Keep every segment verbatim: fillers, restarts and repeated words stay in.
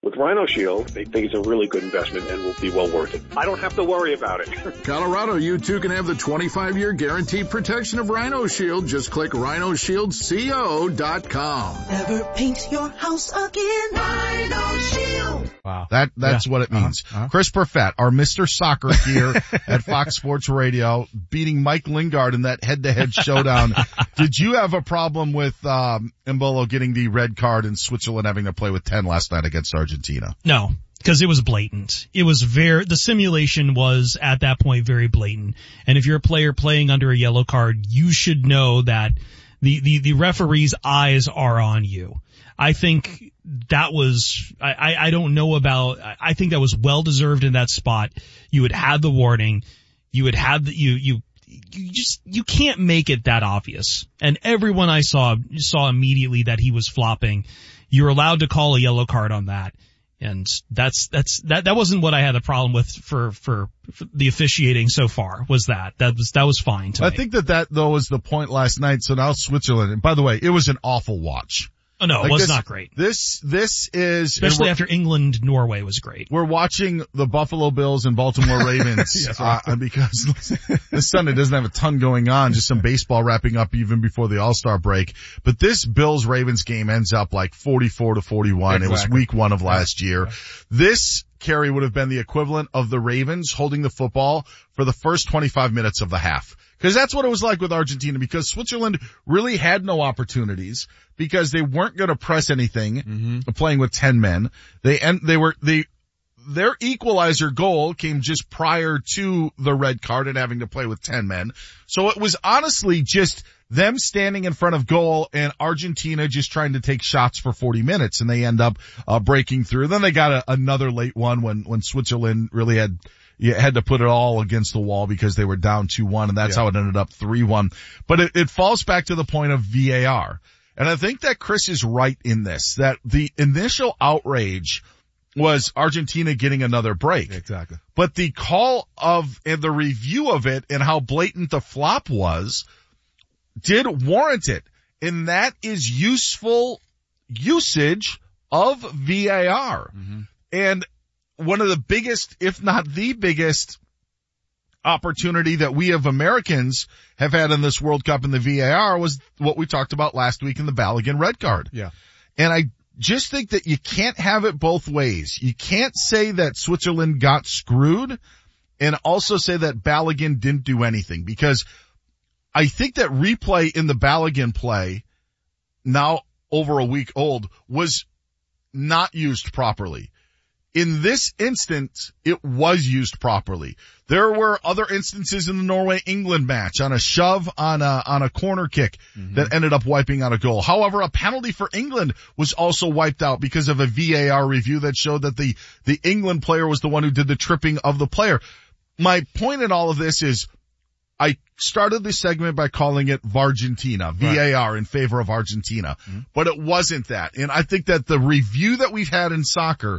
With Rhino Shield, they think it's a really good investment and will be well worth it. I don't have to worry about it. Colorado, you too can have the twenty-five year guaranteed protection of Rhino Shield. Just click rhino shield co dot com. Never paint your house again. Rhino Shield. Wow. That, that's yeah. what it means. Uh-huh. Uh-huh. Chris Perfett, our Mister Soccer here at Fox Sports Radio, beating Mike Lingard in that head-to-head showdown. Did you have a problem with um, Embolo getting the red card and Switzerland having to play with ten last night against Argentina? No, because it was blatant. It was very, the simulation was at that point very blatant. And if you're a player playing under a yellow card, you should know that the, the, the referee's eyes are on you. I think that was, I, I don't know about, I think that was well deserved in that spot. You had had the warning. You had had the, you, you, you just, you can't make it that obvious. And everyone I saw, saw immediately that he was flopping. You're allowed to call a yellow card on that. And that's, that's, that, that wasn't what I had a problem with for, for, for the officiating so far, was that. That was, that was fine to I me. think that that though was the point last night. So now Switzerland, and by the way, it was an awful watch. Oh no, like it was this, not great. This, this is, especially after England, Norway was great. We're watching the Buffalo Bills and Baltimore Ravens, yes, right. uh, because this Sunday doesn't have a ton going on, just some baseball wrapping up even before the All-Star break. But this Bills Ravens game ends up like forty-four to forty-one. Exactly. It was week one of last year. Yeah. This, Kerry, would have been the equivalent of the Ravens holding the football for the first twenty-five minutes of the half. Because that's what it was like with Argentina, because Switzerland really had no opportunities because they weren't going to press anything, mm-hmm. playing with ten men. They, and they were, they, their equalizer goal came just prior to the red card and having to play with ten men. So it was honestly just them standing in front of goal and Argentina just trying to take shots for forty minutes, and they end up, uh, breaking through. Then they got a, another late one when, when Switzerland really had, You had to put it all against the wall because they were down two one, and that's yeah. how it ended up three one. But it, it falls back to the point of V A R. And I think that Chris is right in this, that the initial outrage was Argentina getting another break. Exactly. But the call of, and the review of it and how blatant the flop was did warrant it. And that is useful usage of V A R. Mm-hmm. And one of the biggest, if not the biggest, opportunity that we of Americans have had in this World Cup in the V A R was what we talked about last week in the Balogun red card. Yeah. And I just think that you can't have it both ways. You can't say that Switzerland got screwed and also say that Balogun didn't do anything, because I think that replay in the Balogun play, now over a week old, was not used properly. In this instance, it was used properly. There were other instances in the Norway-England match on a shove on a, on a corner kick mm-hmm. that ended up wiping out a goal. However, a penalty for England was also wiped out because of a V A R review that showed that the, the England player was the one who did the tripping of the player. My point in all of this is, I started this segment by calling it Vargentina, V A R right. in favor of Argentina, mm-hmm. but it wasn't that. And I think that the review that we've had in soccer,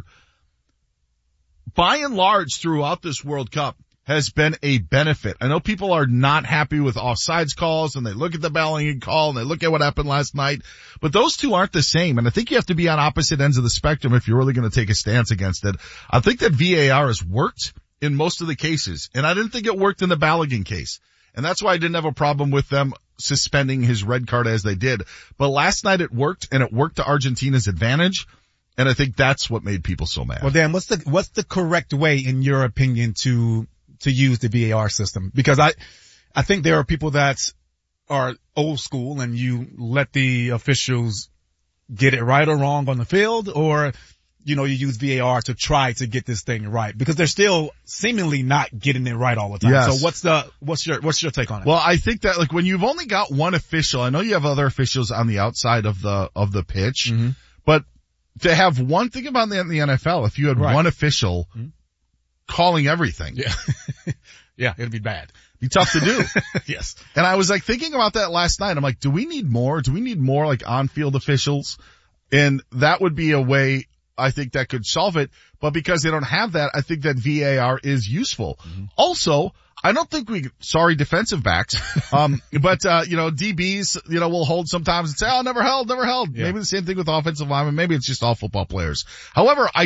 by and large throughout this World Cup, has been a benefit. I know people are not happy with offsides calls, and they look at the Balogun call and they look at what happened last night, but those two aren't the same. And I think you have to be on opposite ends of the spectrum if you're really going to take a stance against it. I think that V A R has worked in most of the cases, and I didn't think it worked in the Balogun case. And that's why I didn't have a problem with them suspending his red card as they did. But last night it worked, and it worked to Argentina's advantage. And I think that's what made people so mad. Well, Dan, what's the, what's the correct way, in your opinion, to, to use the V A R system? Because I, I think there are people that are old school and you let the officials get it right or wrong on the field, or, you know, you use V A R to try to get this thing right, because they're still seemingly not getting it right all the time. Yes. So what's the, what's your, what's your take on it? Well, I think that, like, when you've only got one official, I know you have other officials on the outside of the, of the pitch, mm-hmm. but to have one, think about the, the N F L, if you had right. one official mm-hmm. calling everything. Yeah. yeah, it'd be bad. Be tough to do. Yes. And I was like thinking about that last night. I'm like, do we need more? Do we need more like on-field officials? And that would be a way I think that could solve it. But because they don't have that, I think that V A R is useful. Mm-hmm. Also, I don't think we, sorry, defensive backs, um, but, uh, you know, D Bs, you know, will hold sometimes and say, oh, never held, never held. Yeah. Maybe the same thing with offensive linemen. Maybe it's just all football players. However, I